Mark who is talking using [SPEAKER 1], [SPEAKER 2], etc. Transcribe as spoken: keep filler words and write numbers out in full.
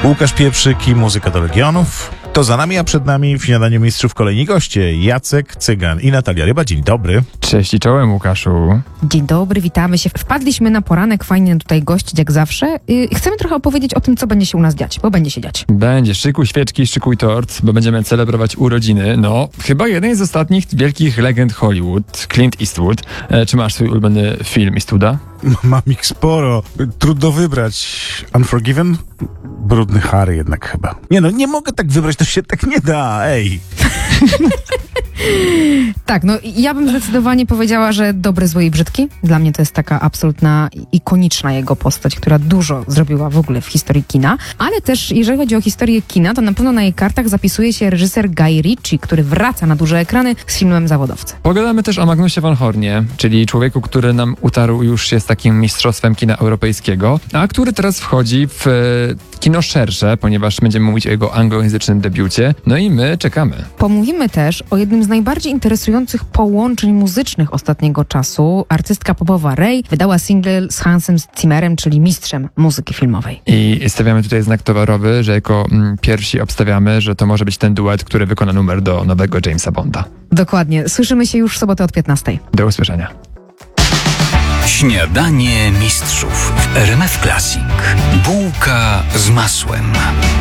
[SPEAKER 1] Łukasz Pieprzyk i Muzyka do Legionów. To za nami, a przed nami w Śniadaniu Mistrzów kolejni goście. Jacek Cygan i Natalia Ryba. Dzień dobry.
[SPEAKER 2] Cześć i czołem, Łukaszu.
[SPEAKER 3] Dzień dobry, witamy się. Wpadliśmy na poranek, fajnie tutaj gościć jak zawsze. Yy, chcemy trochę opowiedzieć o tym, co będzie się u nas dziać, bo będzie się dziać.
[SPEAKER 2] Będzie. Szykuj świeczki, szykuj tort, bo będziemy celebrować urodziny. No, chyba jeden z ostatnich wielkich legend Hollywood, Clint Eastwood. E, czy masz swój ulubiony film Eastwooda?
[SPEAKER 1] Mam ich sporo. Trudno wybrać. Unforgiven? Brudny Harry jednak chyba. Nie no, nie mogę tak wybrać, to się tak nie da, ej.
[SPEAKER 3] Tak, no ja bym zdecydowanie powiedziała, że Dobry, Zły i Brzydki. Dla mnie to jest taka absolutna, ikoniczna jego postać, która dużo zrobiła w ogóle w historii kina. Ale też, jeżeli chodzi o historię kina, to na pewno na jej kartach zapisuje się reżyser Guy Ritchie, który wraca na duże ekrany z filmem Zawodowcy.
[SPEAKER 2] Pogadamy też o Magnusie von Hornie, czyli człowieku, który nam utarł już się z takim mistrzostwem kina europejskiego, a który teraz wchodzi w e, kino szersze, ponieważ będziemy mówić o jego anglojęzycznym debiucie. No i my czekamy.
[SPEAKER 3] Pomówimy też o jednym z najbardziej interesujących połączeń muzycznych ostatniego czasu. Artystka popowa Ray wydała singiel z Hansem Zimmerem, czyli mistrzem muzyki filmowej.
[SPEAKER 2] I stawiamy tutaj znak towarowy, że jako mm, pierwsi obstawiamy, że to może być ten duet, który wykona numer do nowego Jamesa Bonda.
[SPEAKER 3] Dokładnie. Słyszymy się już w sobotę od piętnastej.
[SPEAKER 2] Do usłyszenia.
[SPEAKER 4] Śniadanie Mistrzów w R M F Classic. Bułka z masłem.